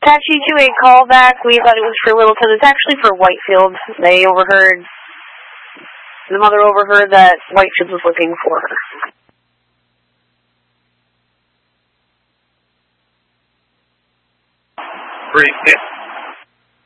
Taxi to a callback. We thought it was for Littleton. It's actually for Whitefield. The mother overheard that Whitefield was looking for her. Brief